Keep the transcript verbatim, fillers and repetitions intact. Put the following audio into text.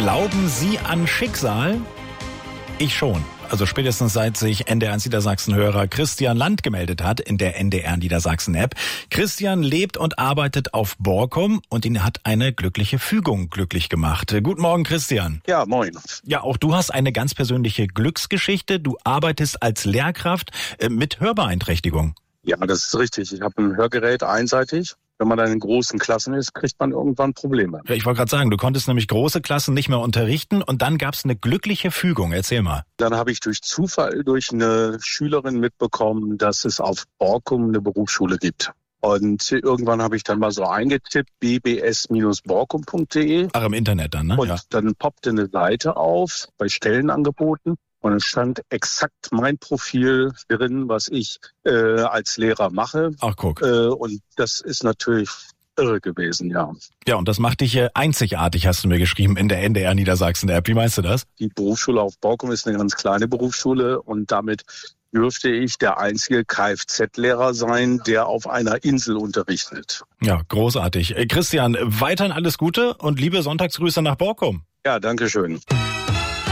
Glauben Sie an Schicksal? Ich schon. Also spätestens seit sich N D R eins Niedersachsen-Hörer Christian Land gemeldet hat in der N D R Niedersachsen-App. Christian lebt und arbeitet auf Borkum und ihn hat eine glückliche Fügung glücklich gemacht. Guten Morgen, Christian. Ja, moin. Ja, auch du hast eine ganz persönliche Glücksgeschichte. Du arbeitest als Lehrkraft mit Hörbeeinträchtigung. Ja, das ist richtig. Ich habe ein Hörgerät einseitig. Wenn man dann in großen Klassen ist, kriegt man irgendwann Probleme. Ja, ich wollte gerade sagen, du konntest nämlich große Klassen nicht mehr unterrichten und dann gab es eine glückliche Fügung. Erzähl mal. Dann habe ich durch Zufall durch eine Schülerin mitbekommen, dass es auf Borkum eine Berufsschule gibt. Und irgendwann habe ich dann mal so eingetippt, b b s Bindestrich borkum Punkt d e. Ach, im Internet dann, ne? Und ja. Dann poppte eine Seite auf bei Stellenangeboten. Und es stand exakt mein Profil drin, was ich äh, als Lehrer mache. Ach, guck. Äh, und das ist natürlich irre gewesen, ja. Ja, und das macht dich äh, einzigartig, hast du mir geschrieben, in der N D R Niedersachsen-App. Wie meinst du das? Die Berufsschule auf Borkum ist eine ganz kleine Berufsschule und damit dürfte ich der einzige Kfz-Lehrer sein, der auf einer Insel unterrichtet. Ja, großartig. Äh, Christian, weiterhin alles Gute und liebe Sonntagsgrüße nach Borkum. Ja, danke schön.